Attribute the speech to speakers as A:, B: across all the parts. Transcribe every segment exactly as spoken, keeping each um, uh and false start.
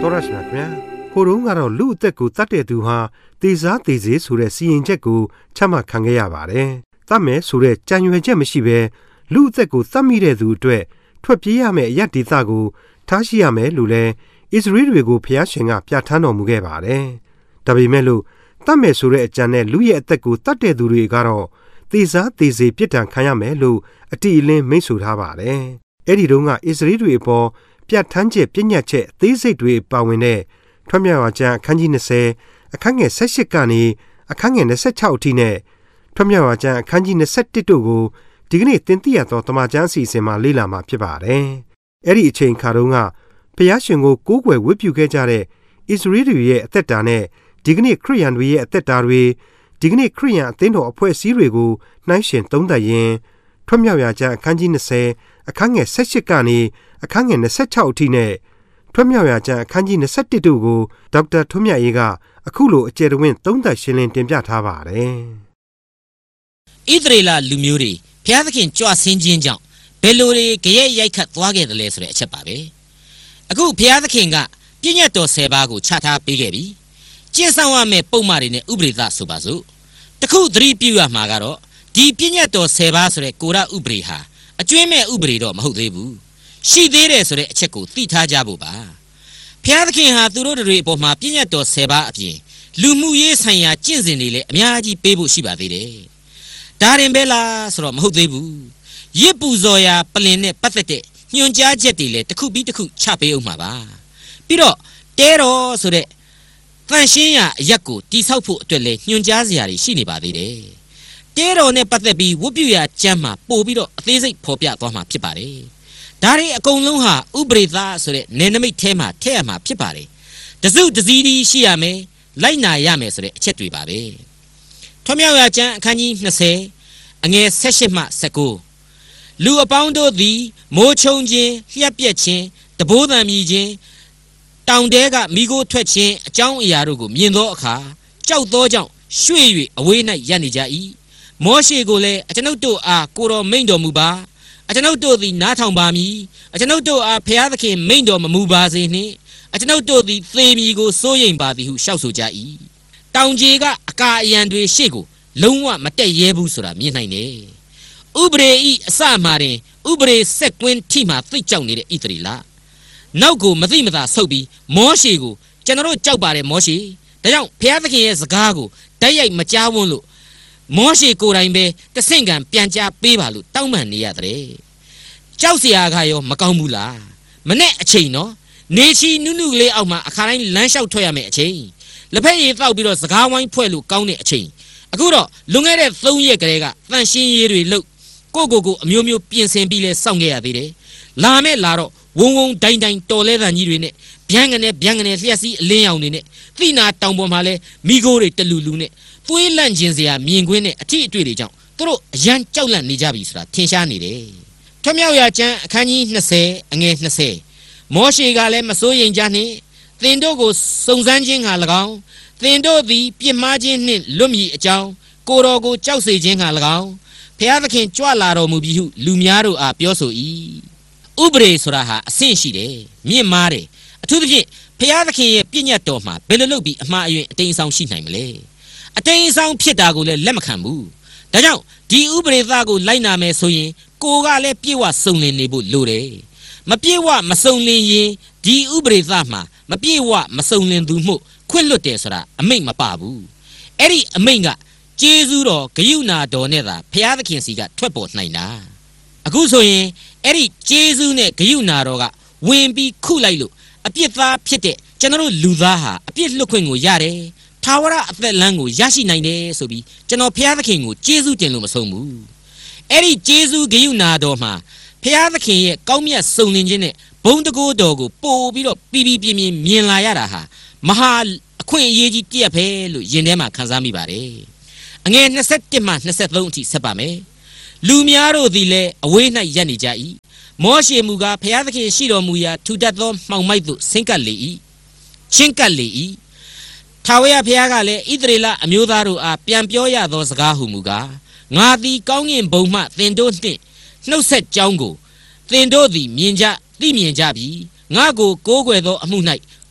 A: တော်ရရှိမြခင်ဟိုတုန်းကတော့လူအသက်ကိုတတ်တဲ့သူဟာတေစားတေစေဆိုတဲ့စီရင်ချက်ကိုချမှတ်ခံခဲ့ရပါတယ်။တတ်မယ်ဆိုတဲ့ကြံရွယ်ချက်မရှိဘဲလူအသက်ကိုတတ်မိတဲ့သူအတွက်ထွက်ပြေးရမယ့်အရဒေသကိုထားရှိရမယ်လို့လည်းဣသရေလတွေကိုဖျားရှင်ကပြဋ္ဌာန်းတော်မူခဲ့ပါတယ်။ဒါပေမဲ့လို့တတ်မယ်ဆိုတဲ့အကြံနဲ့လူရဲ့အသက်ကိုတတ်တဲ့သူတွေကတော့တေစားတေစေပြစ်ဒဏ်ခံရမယ်လို့အတိအလင်းမိန့်ဆိုထားပါတယ်။အဲ့ဒီတုန်းကဣသရေလတွေအပေါ်ပြဋ္ဌာန်းချက်ပြညတ်ချက်အသေးစိတ်တွေပါဝင်တဲ့ထွတ်မြောက်ကျမ်းအခန်းကြီး၂၀အခန်းငယ်၁၈ကနေအခန်းငယ်၂၆အထိနဲ့ထွတ်မြောက်ကျမ်းအခန်းကြီး၂၁တို့ကိုဒီကနေ့သင်သိရသောတမန်ကျမ်းအစီအစဉ်မှာလေ့လာမှာဖြစ်ပါတယ်။အဲ့ဒီအချိန်ခါတုန်းကဘုရားရှင်ကိုကိုးကွယ်ဝတ်ပြုခဲ့ကြတဲ့ဣသရေလတွေရဲ့အသက်တာနဲ့ဒီကနေ့ခရစ်ယာန်တွေရဲ့အသက်တာတွေဒီကနေ့ခရစ်ယာန်အသင်းတော်အဖွဲ့အစည်းတွေကိုနှိုင်းယှဉ်သုံးသပ်ရင်းထွတ်မြောက်ကျမ်းအခန်းကြီး၂၀အခန်းငယ်၁၈ကနေအခန်းငယ်၂၆အထိနဲ့ထွတ်မြောက်ကျမ်းအခန်းကြီး၂၁တို့ကိုဒေါက်တာထွန်းမြတ်ရေးကအခုလိုအကျယ်တဝင့်သုံးသပ်ရှင်းလင်းတင်ပြထားပါတယ်
B: ။ဣသရေလလူမျိုးတွေဘုရားသခင်ကြွဆင်းခြင်းကြောင့်ဘယ်လိုတွေကြရဲ့ရိုက်ခတ်သွားခဲ့တယ်လဲဆိုတဲ့အချက်ပါပဲ။အခုဘုရားသခင်ကပြည့်ညတ်တော်၁၀ပါးကိုချထားပေးခဲ့ပြီ။ကျင့်ဆောင်ရမယ့်ပုံမှန်တွေနဲ့ဥပဒေသဆိုပါစို့။တခုသတိပြုရမှာကတော့ဒီပြည့်ညတ်တော်၁၀ပါးဆိုတဲ့ကိုရဥပဒေဟာအကျွင်းမဲ့ဥပဒေတော့မဟုတ်သေးဘူး။ရှိသေးတယ်ဆိုတဲ့အချက်ကိုသိထားကြဖို့ပါ။ဘုရားသခင်ဟာသူတို့တွေအပေါ်မှာပြည့်ညတ်တော်၁၀ပါးအပြင်လူမှုရေးဆိုင်ရာကျင့်စဉ်တွေလည်းအများကြီးပေးဖို့ရှိပါသေးတယ်။ဒါရင်ပဲလားဆိုတော့မဟုတ်သေးဘူး။ရစ်ပူဇော်ရာပလင်နဲ့ပတ်သက်တဲ့ညွှန်ကြားချက်တွေလည်းတစ်ခုပြီးတစ်ခုချပေးအောင်မှာပါ။ပြီးတော့တဲတော်ဆိုတဲ့တန်ရှင်းရာအရက်ကိုတိဆောက်ဖို့အတွက်လည်းညွှန်ကြားစရာတွေရှိနေပါသေးတယ်။တဲတော်နဲ့ပတ်သက်ပြီးဝတ်ပြုရာကျမ်းမှာပို့ပြီးတော့အသေးစိတ်ဖော်ပြသွားမှာဖြစ်ပါတယ်။ဒါတွေအကုန်လုံးဟာဥပရိသဆိုတဲ့နယ်နိမိတ်ထဲမှာထည့်ရမှာဖြစ်ပါတယ်။တစုတစည်းဒီရှိရမယ်လိုက်နာရမယ်ဆိုတဲ့အချက်တွေပါပဲ။ထွတ်မြောက်ရာကျမ်းအခန်းကြီး၂၀အငယ်၁၈မှ၁၉လူအပေါင်းတို့သည်မိုးချုံခြင်းလျှက်ပြက်ခြင်းတဘိုးသံမြည်ခြင်းတောင်တဲကမိโกထွက်ခြင်းအကြောင်းအရာတို့ကိုမြင်သောအခါကြောက်သောကြောင့်ရွှေ့၍အဝေး၌ရပ်နေကြ၏။မောရှေကိုလည်းအကျွန်ုပ်တို့အားကိုတော်မိန့်တော်မူပါအကျွန်ုပ်တို့သည်နားထောင်ပါမည်အကျွန်ုပ်တို့အားဘုရားသခင်မိန့်တော်မမူပါစေနှင့်အကျွန်ုပ်တို့သည်သေမည်ကိုစိုးရိမ်ပါသည်ဟုရှောက်ဆိုကြ၏တောင်ကြီးကအကာအယံတွေရှေ့ကိုလုံးဝမတက်ရဲဘူးဆိုတာမြင်နိုင်တယ်ဥပရေဤအစမှတင်ဥပရေဆက်ကွင်းထိမှသိကြောက်နေတဲ့ဣသရေလနောက်ကိုမသိမသာဆုတ်ပြီးမောရှေကိုကျွန်တော်တို့ကြောက်ပါတယ်မောရှေဒါကြောင့်ဘုရားသခင်ရဲ့စကားကိုတိုက်ရိုက်မကြားဝန်းလို့မောရှေကိုယ်တိုင်ပဲတဆင့်ကံပြန်ကြားပေးပါလို့တောင်းပန်နေရတယ်ကြောက်เสียကရောမကောင်းဘူးလားမနဲ့အချိန်နော်နေချီနုနုလေးအောက်မှာအခါတိုင်းလမ်းလျှောက်ထွက်ရမယ့်အချိန်လက်ဖက်ရည်တောက်ပြီးတော့စကားဝိုင်းဖွဲ့လို့ကောင်းတဲ့အချိန်အခုတော့လွန်ခဲ့တဲ့၃ရက်ကလေးကတန်ရှင်းရေးတွေလှုပ်ကိုကိုကိုအမျိုးမျိုးပြင်ဆင်ပြီးလဲစောင့်ခဲ့ရသေးတယ်လာမဲ့လာတော့ဝုံဝုံတိုင်းတိုင်းတော်လဲတန်ကြီးတွေနဲ့ဗျန်းကနေဗျန်းကနေလျှက်စီးအလင်းရောင်တွေနဲ့သိနာတောင်ပေါ်မှာလဲမိโกတွေတလူလူနဲ့သွေးလန့်ခြင်းစရာမြင်ကွင်းနဲ့အထီးအတွေ့တွေကြောင့်သူတို့အရန်ကြောက်လန့်နေကြပြီဆိုတာထင်ရှားနေတယ်ထွတ်မြောက်ရာကျမ်းအခန်းကြီး၂၀အငယ်၂၀မောရှေကလည်းမစိုးရိမ်ကြနှင့်သင်တို့ကိုစုံစမ်းခြင်းက၎င်းသင်တို့သည်ပြစ်မှားခြင်းနှင့်လွတ်မည်အကြောင်းကိုတော်ကိုကြောက်စေခြင်းက၎င်းဘုရားသခင်ကြွလာတော်မူပြီးဟုလူများတို့အားပြောဆို၏ဥပဒေဆိုတာဟာအဆင့်ရှိတယ်မြင့်မားတယ်အထူးသဖြင့်ဘုရားသခင်ရဲ့ပြည့်ညတ်တော်မှာဘယ်လိုလုပ်ပြီးအမှားအယွင်းအတိမ်အဆောင်ရှိနိုင်မလဲအတိမ်အဆောင်ဖြစ်တာကိုလည်းလက်မခံဘူးဒါကြောင့်ဒီဥပဒေသားကိုလိုက်နာမယ်ဆိုရင်ကိုကလည်းပြေဝစုံလင်နေဖို့လိုတယ်မပြေဝမစုံလင်ရင်ဒီဥပဒေသားမှာမပြေဝမစုံလင်သူမှုခွင့်လွတ်တယ်ဆိုတာအမိန့်မပါဘူးအဲ့ဒီအမိန့်ကကျေးဇူးတော်ဂရုဏာတော်နဲ့သာဘုရားသခင်စီကထွက်ပေါ်နိုင်တာအခုဆိုရင်အဲ့ဒီကျေးဇူးနဲ့ဂရုဏာတော်ကဝင်ပြီးခုလိုက်လို့အပြစ်သားဖြစ်တဲ့ကျွန်တော်တို့လူသားဟာအပြစ်လွတ်ခွင့်ကိုရတယ်ထာဝရအသက်လမ်းကိုရရှိနိုင်တယ်ဆိုပြီးကျွန်တော်ဘုရားသခင်ကိုကျေးဇူးတင်လို့မဆုံးဘူးအဲ့ဒီကျေးဇူးဂရုဏာတော်မှာဘုရားသခင်ရဲ့ကောင်းမြတ်စုံလင်ခြင်းနဲ့ဘုံတကိုးတော်ကိုပို့ပြီးတော့ပြီးပြီးပြင်းပြင်းမြင်လာရတာဟာမဟာအခွင့်အရေးကြီးတည့်ပဲလို့ယင်ထဲမှာခံစားမိပါတယ်အငယ်၂၁မှ၂၃အထိဆက်ပါမယ်လူများတို့သည်လည်းအဝေး၌ရပ်နေကြ၏မောရှေမူကားဘုရားသခင်ရှိတော်မူရာထူထပ်သောမှောင်မိုက်သို့ဆင်းကပ်လေ၏ချင်းကပ်လေ၏ထာဝရဘုရားကလည်းဣသရေလအမျိုးသားတို့အားပြန်ပြောရသောစကားဟုမူကားငါသည်ကောင်းကင်ဘုံမှသင်တို့နှင့်နှုတ်ဆက်ကြောင်းကိုသင်တို့သည်မြင်ကြသိမြင်ကြပြီငါကိုကိုးကွယ်သောအမှု၌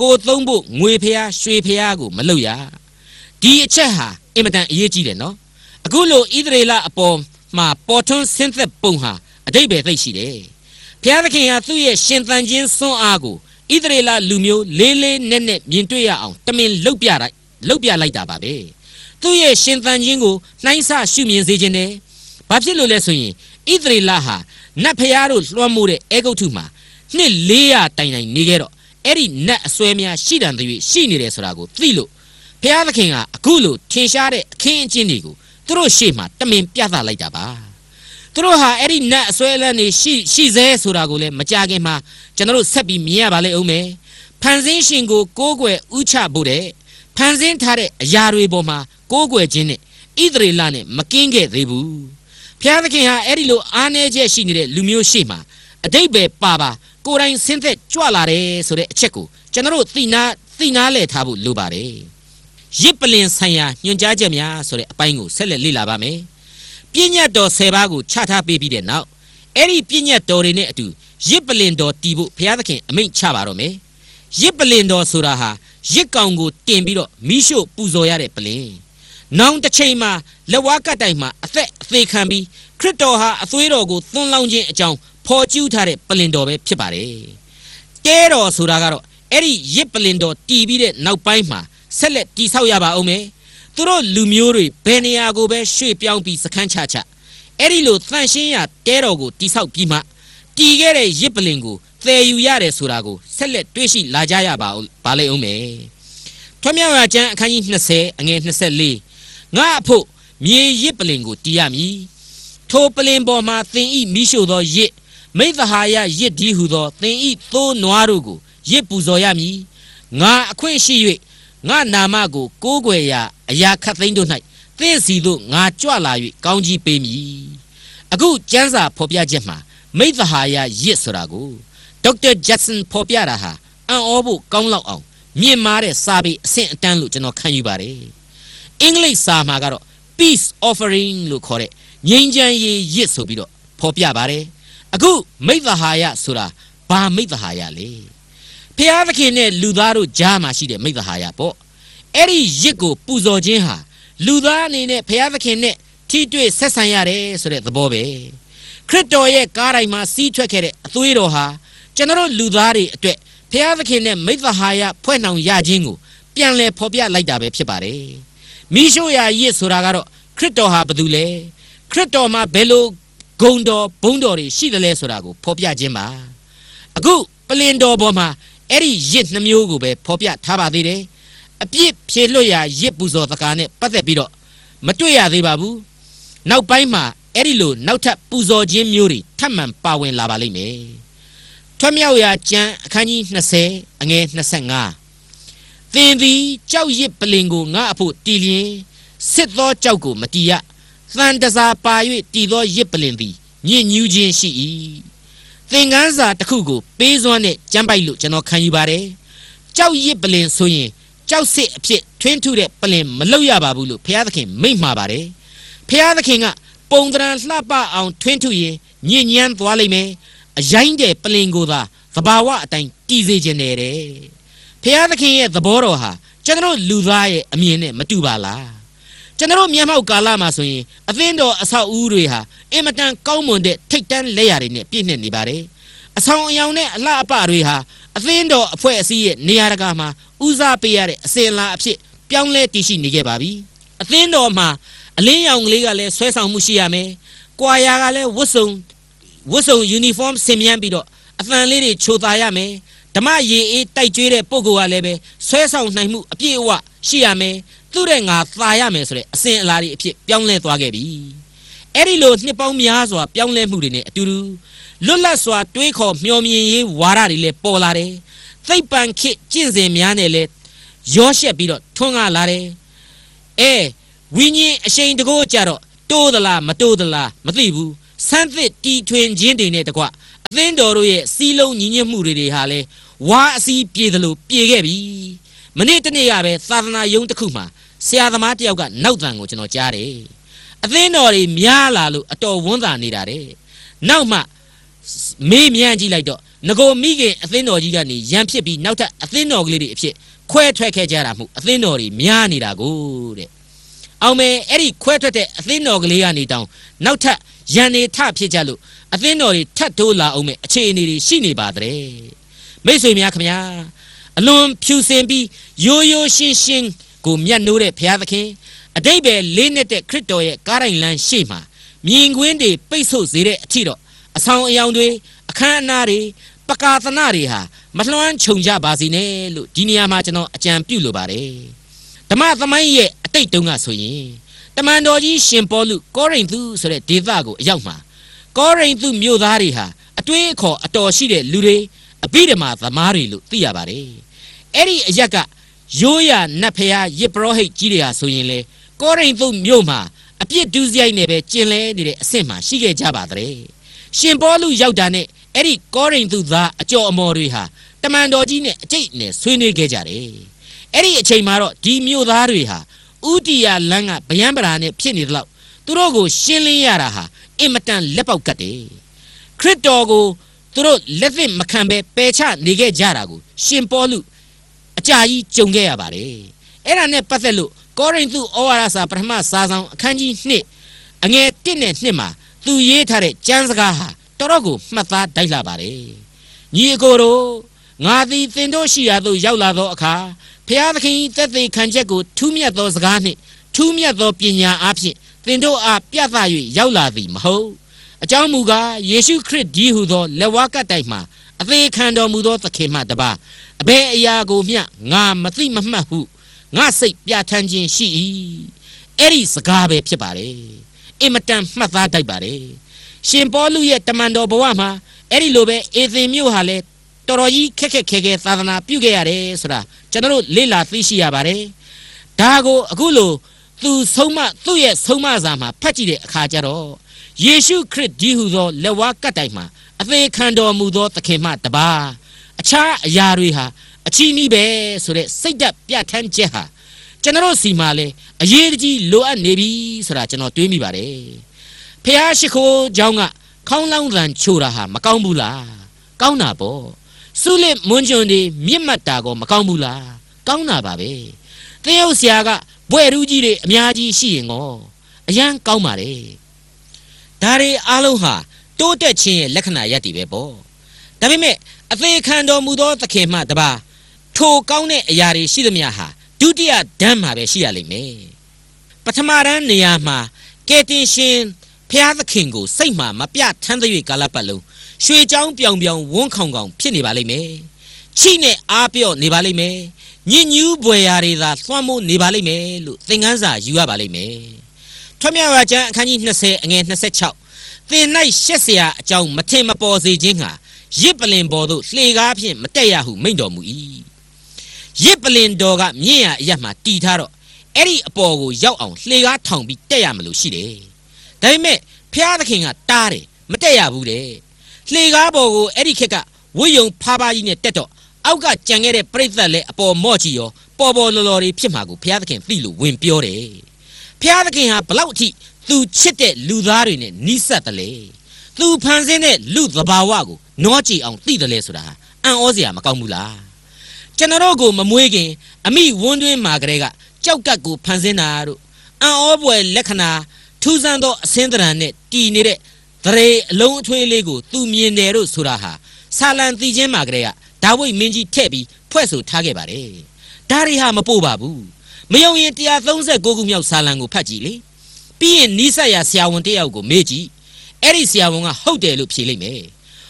B: ကိုသုံးဖို့ငွေဖျားရွှေဖျားကိုမလုပ်ရဒီအချက်ဟာအင်မတန်အရေးကြီးတယ်နော်အခုလိုဣသရေလအပေါ်မှာပေါ်ထွန်းဆင်းသက်ပုံဟာအတိတ်ပဲသိရှိတယ်ဘုရားသခင်ဟာသူ့ရဲ့ရှင်သန်ခြင်းစွမ်းအားကိုဣသရေလလူမျိုးလေးလေးနက်နက်မြင်တွေ့ရအောင်တမင်လှုပ်ပြလိုက်လှုပ်ပြလိုက်တာပါပဲသူ့ရဲ့ရှင်သန်ခြင်းကိုနှိုင်းဆရှုမြင်စေခြင်းနဲ့ဘာဖြစ်လို့လဲဆိုရင်ဣသရေလဟာနတ်ဖျားတို့လွှမ်းမိုးတဲ့အဲဂုတ်ထုမှာနှစ်လေးရာတိုင်တိုင်နေခဲ့တော့အဲ့ဒီနတ်အစွဲများရှိတန်သွေးရှိနေတယ်ဆိုတာကိုသိလို့ဘုရားသခင်ကအခုလိုထင်ရှားတဲ့အခင်းအကျင်းတွေကိုသူတို့ရှေ့မှာတမင်ပြသလိုက်တာပါသူတို့ဟာအဲ့ဒီနတ်အစွဲလန်းနေရှိရှိစေဆိုတာကိုလည်းမကြခင်မှာကျွန်တော်တို့ဆက်ပြီးမြင်ရပါလိမ့်ဦးမယ်ဖန်ဆင်းရှင်ကိုကိုးကွယ်ဥချဖို့တဲ့ဖန်ဆင်းထားတဲ့အရာတွေပေါ်မှာကိုးကွယ်ခြင်းနဲ့ဣသရေလနဲ့မကင်းခဲ့သေးဘူးဘုရားသခင်ဟာအဲ့ဒီလိုအားနည်းချက်ရှိနေတဲ့လူမျိုးရှေ့မှာအတိတ်ပဲပါပါကိုယ်တိုင်ဆင်းသက်ကြွလာတယ်ဆိုတဲ့အချက်ကိုကျွန်တော်တို့သိနာသိနာလဲထားဖို့လိုပါတယ်ရစ်ပလင်ဆိုင်ရာညွှန်ကြားချက်များဆိုတဲ့အပိုင်းကိုဆက်လက်လေ့လာပါမယ်ပြည့်ညတ်တော်ဆယ်ပါးကိုချထားပေးပြီးတဲ့နောက်အဲ့ဒီပြည့်ညတ်တော်တွေနဲ့အတူရစ်ပလင်တော်တီးဖို့ဘုရားသခင်အမိန့်ချပါတော့မယ်ရစ်ပလင်တော်ဆိုတာဟာရစ်ကောင်ကိုတင်ပြီးတော့မိရှို့ပူဇော်ရတဲ့ပလင်နောင်တစ်ချိန်မှာလက်ဝါးကတိုင်မှာအသက်အသေးခံပြီးခရစ်တော်ဟာအသွေးတော်ကိုသွန်းလောင်းခြင်းအကြောင်းဖော်ကျူးထားတဲ့ပလင်တော်ပဲဖြစ်ပါတယ်တဲတော်ဆိုတာကတော့အဲ့ဒီရစ်ပလင်တော်တီးပြီးတဲ့နောက်ပိုင်းမှာဆက်လက်တီဆောက်ရပါအောင်မယ်သူတို့လူမျိုးတွေဘယ်နေရာကိုပဲရွှေ့ပြောင်းပြီးစခန်းချချအဲ့ဒီလိုသန့်ရှင်းရာတဲတော်ကိုတီဆောက်ပြီးမှတီခဲ့တဲ့ရစ်ပလင်ကိုသယ်ယူရတယ်ဆိုတာကိုဆက်လက်တွေးရှိလာကြရပါပါလိမ့်ဦးမယ်ထွမြောက်ရာကျမ်းအခန်းကြီးနှစ်ဆယ်အငယ်နှစ်ဆယ်လေးငါအဖို့မြေရစ်ပလင်ကိုတီးရမည်ထိုပလင်ပေါ်မှာသင်ဤမိရှို့သောရစ်မိသဟာယရစ်ဒီဟုသောသင်ဤသိုးနွားတို့ကိုရစ်ပူဇော်ရမည်ငါအခွင့်ရှိ၍ငါနာမကိုကိုးကွယ်ရာအရာခတ်သိမ်းတို့၌သင်စီတို့ငါကြွလာ၍ကောင်းကြီးပေးမည်အခုကျမ်းစာဖော်ပြချက်မှာမိသဟာယရစ်ဆိုတာကိုဒေါက်တာဂျက်ဆန်ဖော်ပြတာဟာအံ့ဩဖို့ကောင်းလောက်အောင်မြင့်မားတဲ့စာပေအဆင့်အတန်းလို့ကျွန်တော်ခံယူပါတယ်အင်္ဂလိပ်စာမှာကတော့ peace offering လို့ခေါ်တဲ့ငြိမ်းချမ်းရေးရစ်ဆိုပြီးတော့ဖော်ပြပါတယ်အခုမိသဟာယဆိုတာဘာမိသဟာယလဲဖျားသခင်နဲ့လူသားတို့ကြားမှာရှိတဲ့မိသဟာယပေါ့အဲ့ဒီရစ်ကိုပူဇော်ခြင်းဟာလူသားအနေနဲ့ဖျားသခင်နဲ့ထိတွေ့ဆက်ဆံရတယ်ဆိုတဲ့သဘောပဲခရစ်တော်ရဲ့ကားတိုင်းမှာစီးထွက်ခဲ့တဲ့အသွေးတော်ဟာကျွန်တော်လူသားတွေအတွက်ဖျားသခင်နဲ့မိသဟာယဖွဲ့နှောင်ရခြင်းကိုပြန်လည်ဖော်ပြလိုက်တာပဲဖြစ်ပါတယ်မိရှုရာရစ်ဆိုတာကတော့ခရစ်တော်ဟာဘာတူလဲခရစ်တော်မှာဘယ်လိုဂုဏ်တော်ဘုန်းတော်တွေရှိတယ်လဲဆိုတာကိုဖော်ပြခြင်းပါအခုပလင်တော်ပေါ်မှာအဲ့ဒီရစ်နှမျိုးကိုပဲဖော်ပြထားပါသေးတယ်အပြစ်ဖြေလွတ်ရာရစ်ပူဇော်တကာနဲ့ပတ်သက်ပြီးတော့မတွေ့ရသေးပါဘူးနောက်ပိုင်းမှာအဲ့ဒီလိုနောက်ထပ်ပူဇော်ခြင်းမျိုးတွေထပ်မံပါဝင်လာပါလိမ့်မယ်ထွမြောက်ရာကျမ်းအခန်းကြီးနှစ်ဆယ်အငယ်နှစ်ဆယ်ငါသင်သည်ကြောက်ရစ်ပလင်ကိုငါအဖို့တီလျင်စစ်သောကြောက်ကိုမတီးရသံတစားပါ၍တီသောရစ်ပလင်သည်ညစ်ညူးခြင်းရှိ၏သင်္ကန်းစာတစ်ခုကိုပေးစွမ်းနဲ့ကျမ်းပိုက်လို့ကျွန်တော်ခံယူပါတယ်ကြောက်ရစ်ပလင်ဆိုရင်ကြောက်စစ်အဖြစ်ထွင်းထုတဲ့ပလင်မလုပ်ရပါဘူးလို့ဘုရားသခင်မိန့်မှာပါတယ်ဘုရားသခင်ကပုံသဏ္ဍာန်လှပအောင်ထွင်းထုရင်ညဉ့်ညမ်းသွားလိမ့်မယ်အရိုင်းတဲ့ပလင်ကိုသာသဘာဝအတိုင်းတည်စေခြင်းနဲ့တဲ့ဘုရားသခင်ရဲ့သဘောတော်ဟာကျွန်တော်လူသားရဲ့အမြင်နဲ့မတူပါလားကျွန်တော်မျက်မှောက်ကာလမှာဆိုရင်အသင်းတော်အဆောက်အဦတွေဟာအင်မတန်ကောင်းမွန်တဲ့ထိတ်တန်းလက်ရာတွေနဲ့ပြည့်နှက်နေပါတယ်အဆောင်အယောင်နဲ့အလှအပတွေဟာအသင်းတော်အဖွဲ့အစည်းရဲ့နေရာတကာမှာဦးစားပေးရတဲ့အစဉ်အလာအဖြစ်ပြောင်းလဲတည်ရှိနေခဲ့ပါပြီအသင်းတော်မှာအလင်းရောင်ကလေးကလည်းဆွဲဆောင်မှုရှိရမယ်ကွာယာကလည်းဝတ်စုံဝတ်စုံယူနီဖောင်းဆင်မြန်းပြီးတော့အသံလေးတွေချိုသာရမယ်ဓမ္မရေအေးတိုက်ကျွေးတဲ့ပုဂ္ဂိုလ်ကလည်းပဲဆွဲဆောင်နိုင်မှုအပြည့်အဝရှိရမယ်သူ့တဲ့ငါသာရမယ်ဆိုတဲ့အစဉ်အလာတွေအဖြစ်ပြောင်းလဲသွားခဲ့ပြီအဲ့ဒီလိုနှစ်ပေါင်းများစွာပြောင်းလဲမှုတွေနဲ့အတူတူလွတ်လပ်စွာတွေးခေါ်မျှော်မြင်ရေးဝါဒတွေလည်းပေါ်လာတယ်သိပ္ပံခေတ်ကျင့်စဉ်များနဲ့လည်းရောရှက်ပြီးတော့ထွန်းကားလာတယ်အဲဝိညာဉ်အရှိန်တကိုးကြတော့တိုးသလားမတိုးသလားမသိဘူးဆန်းသစ်တီထွင်ခြင်းတွေနဲ့တကွအသင်းတော်တို့ရဲ့စီးလုံးညီညွတ်မှုတွေဟာလည်းဝါအစီးပြေသလိုပြေခဲ့ပြီမနေ့တနေ့ကပဲသာသနာယုံတစ်ခုမှာဆရာသမားတယောက်ကနောက်တန်ကိုကျွန်တော်ကြားတယ်အသင်းတော်တွေများလာလို့အတော်ဝန်းသာနေတာတဲ့နောက်မှမေးမြန်းကြည့်လိုက်တော့ Nago Mige, Atheno Gigani, Yampipi, Nauta, Atheno Glidi, Quae Treke Jaramu, Athenori, Miani Rago. Aume, Eri Quetrete, Atheno Gliani down, Nauta, Yane Tap Jalu, Athenori, Tatola Ome, Chini, Shini Badre. Meso Miakamia, Alum, Pusembi, Yo Yo Shin Shin, Go Mianure, Piavake, a day bear Linette Critoe, Garan Shima, Mingwindi, Peso Zire, Tiro, a sound Youndwe, a Canari, Pacathanari ha, Matlan Chonja Bazine, Dinia Martino, a champulo bare. The Mathamaye, a Tatunga Soye. The Mandoji, Shimpolu, Corin through so that Divago, Yama. Corin through Mudariha, a twinkle, a toshide, Lure, a bidema, the Marilu, Thiabare. Eri Yaka, Joya, Napea, Yeprohe, Gilia Soyele, Corin through Muma, a Piet Duzia nebe, Chile, de Sema, Shige Jabadre. Shimpolu Yaudane, Eri Corin through the, a Jo Moriha, the Mandojine, Jane, Swinny Gejare. Eri Chamaro, Di Mudariha. Udia langa bayambarane pieni lau. Turogo shilling yaraha, imatan lepokate. Critogo, Turo levin macambe, pecha, nige jarago, shimpolu, achayi chunge abare. Era ne pathelu, corin tu oarasa prama sazan, kanji snip. Ange tine snima, tu yetare, chansgaha, Torogo, mata dailabare. Niegoro, Ngadi Thindoshia, Yaulado aka. Piavaki that they can jago two mia those garni, two mia though pina api, Thindo a piavayu, Yaulavi, Maho. A Jamuga, Yeshu crit dihudo, Lewaka daima, a they candle mudo the kema daba, a bear yago mia, nga mati mahu, nga say piatanjin she. Eri sagabe pibare, Imatan mata daibare. Shimpolu yet tamando boama, Eri lobe, Ethimu hale. Toroyi keke keke thadana pugeare sura general lila fishia bare dago agulo tu soma tu ye soma zama pachi de akajaro Yeshu crit dihudo lewa kataima ave kando mudo takema taba acha ayariha achini be sure saida pyatan jeha general simale ayerji lo anebi sura chano twimi bare phaya shikho jaunga khonglang dan churaha makaung bula kauna bo Sule Munjondi, Mimatago, Macambula, Kauna Babe. Theosiaga, Bueruji, Miaji, Shingo, a young Kaumare. Dari Aloha, Tote Chin, Lekana Yati Bebo. Davime, a vacando mudo the Kema Daba. To Kaune Yari Shidamiaha, Dutia Damha Shiali me. Patamaran Niama, Getting Shin, Pia the Kingo, Saima, Mapia, Tandawi Galapalu. Shui Jang Biang Biang won't come on, Penny Valley me. Chine Apio Nibali me. Nin you boyari that Swamo Nibali me, Thingaza, you are Bali me. Tomia Raja can you say again the set chow. The night Shesia, Jow Matema Bozi Jinga. Yippelin Bodo, Sligapian, Matea who made mui. Yippelin doga, Mia Yama, Titaro. Eddie Apogo, Yow on, Sliga tongue be Teamalu Shide. They met Pia the King at Tari, Matea Bude. Sligabogo, Eddie Keka, William Papa in a teto, Auga Jangere Prezale upon Mochio, Bobo Lori Pimago, Piatkin Filu, Wimpiore. Piatkin have Blauti, through Chete, Ludarine, Nisatale, through Panzene, Luz the Bawago, Nochi on Theta Lesura, and Ozia Macamula. Generogo Mamuege, Ami wondering Magrega, Chaukaku Panzenaro, and Oboe Lekana, Tuzando Sendrane, Tinire. Three long twin lego, two mienero suraha, Salan Thijem Magrea, Dawi Minji Tebi, Pueso Tagebare. Dariha Mapobabu. Mayointia Thonza Gogumio Salango Pagili. Be in Nisaya Siawanteago Meji. Erisiawanga Hode Lupsili me.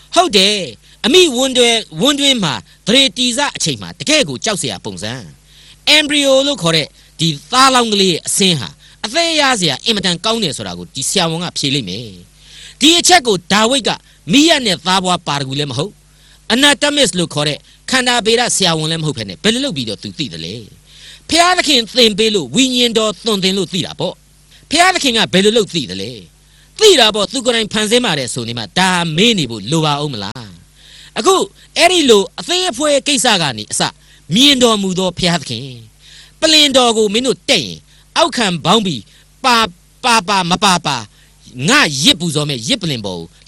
B: Hode, a me wonder, wondering ma, three tiza chema, the Kego Chausia Ponza. Embryo look correct, the Thalangli Senha, a Fayazia, Imitan County Sorago, the Siawanga Pili me. Dear Chago, Dawiga, Mia ne Vabwa Pargulem ho. Anatomies look correct, Kana Bera Siawolem Hopene, Bello Bido to Thidale. Pianakin Thin Bello, Winiendo Thondelo Thidabo. Pianakin a Bello Thidale. Thidabo, Thugoran Panzemare Sonima, Da Menibu, Lua Omala. A go, Erilo, a fair poe Kesagani, sa, Miendo Mudo Piatkin. Pelindogo Minute, Outcome Bombay, Pa, Papa, Mapapa. Nga yipuzome yiplimbo